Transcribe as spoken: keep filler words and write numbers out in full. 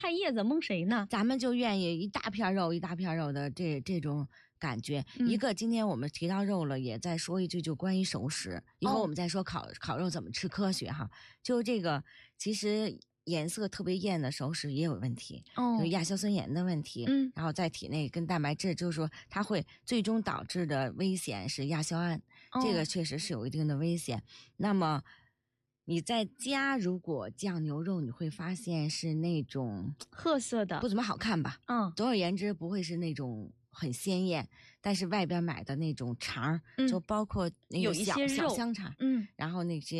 菜叶子蒙谁呢？ 咱们就愿意一大片肉一大片肉的这这种感觉、 嗯、 一个今天我们提到肉了，也再说一句就关于熟食，一会儿我们再说烤、哦、烤肉怎么吃科学哈。就这个其实颜色特别艳的熟食也有问题， 哦， 就是亚硝酸盐的问题， 嗯， 然后在体内跟蛋白质，就是说它会最终导致的危险是亚硝胺、哦、这个确实是有一定的危险。那么你在家如果酱牛肉，你会发现是那种褐色的， 不怎么好看吧？ 嗯， 总而言之不会是那种很鲜艳，但是外边买的那种肠、嗯、就包括那个小有一些肉小香肠， 嗯， 然后那些